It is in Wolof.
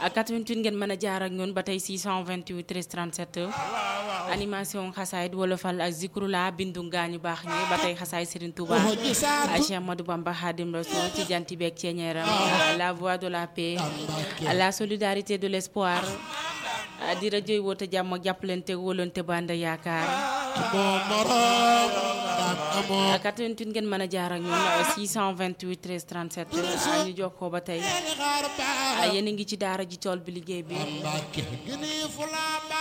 88 ngeen mën a jaar ak ñun ba tey 628 13 37 animation xasaayid wolofal ak zikrula bindu gaañu baax ñi ba tey xasaay Serigne Touba Cheikh Ahmadou Bamba Khadim Rassoul ci janti beeg ceeñeeram la voix de la paix la solidarité de l'espoir di rajoy woote jàmm ak jàppalante wóolante banda yaakaar 88 ngeen mën a jaar ak ñun 628 13 37 ñu jokkoo ba tey yéen a ngi ci daara ji tool bi liggéey bi